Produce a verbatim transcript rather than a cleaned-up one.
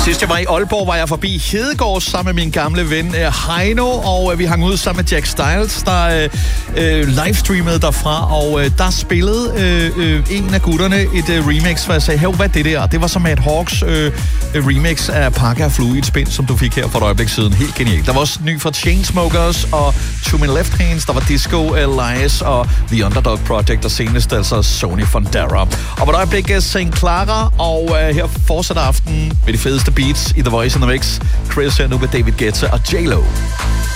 Sidst jeg var i Aalborg, var jeg forbi Hedegaard sammen med min gamle ven Heino, og vi hang ud sammen med Jack Styles, der øh, livestreamede derfra, og øh, der spillede øh, en af gutterne et øh, remix, hvor jeg sagde, hey, hvad er det der? Det var så Matt Hawks øh, remix af Pakke af Flue i et spind, som du fik her for et øjeblik siden. Helt genialt. Der var også ny fra Chainsmokers og To My Left Hands, der var Disco Elias og The Underdog Project, og senest altså Sony Fondera. Og på et øjeblik Saint Clara, og øh, her fortsætter aftenen med de fedeste beats i The Voice in the Mix. Chris her nu med David Guetta og J-Lo.